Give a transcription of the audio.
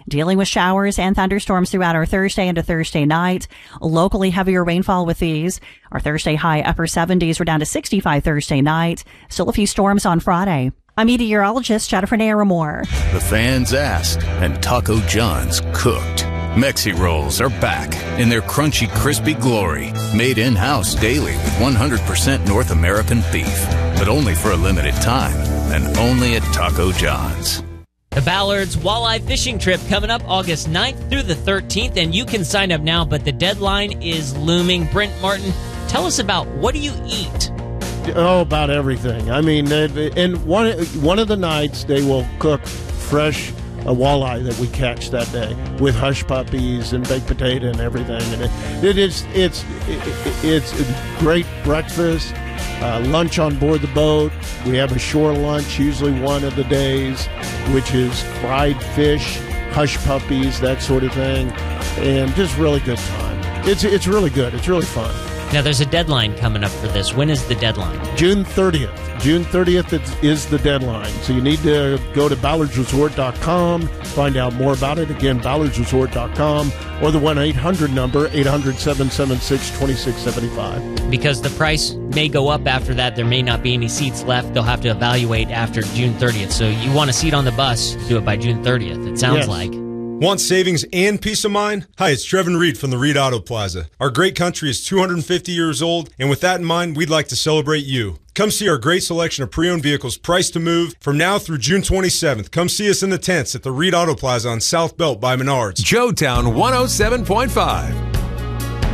Dealing with showers and thunderstorms throughout our Thursday into Thursday night. Locally heavier rainfall with these. Our Thursday high upper 70s. We're down to 65 Thursday night. Still a few storms on Friday. I'm meteorologist Jennifer Naramore. The fans asked, and Taco John's cooked. Mexi Rolls are back in their crunchy, crispy glory. Made in-house daily with 100% North American beef. But only for a limited time, and only at Taco John's. The Ballards Walleye Fishing Trip coming up August 9th through the 13th, and you can sign up now, but the deadline is looming. Brent Martin, tell us about what do you eat? Oh, about everything. I mean, and one of the nights they will cook fresh walleye that we catch that day with hush puppies and baked potato and everything. And it's a great breakfast, lunch on board the boat. We have a shore lunch usually one of the days, which is fried fish, hush puppies, that sort of thing, and just really good time. It's really good. It's really fun. Now, there's a deadline coming up for this. When is the deadline? June 30th. June 30th is the deadline. So you need to go to ballardsresort.com, find out more about it. Again, ballardsresort.com or the 1-800 number, 800-776-2675. Because the price may go up after that. There may not be any seats left. They'll have to evaluate after June 30th. So you want a seat on the bus, do it by June 30th, it sounds like. Want savings and peace of mind? Hi, it's Trevin Reed from the Reed Auto Plaza. Our great country is 250 years old, and with that in mind, we'd like to celebrate you. Come see our great selection of pre-owned vehicles priced to move from now through June 27th. Come see us in the tents at the Reed Auto Plaza on South Belt by Menards. Joetown 107.5.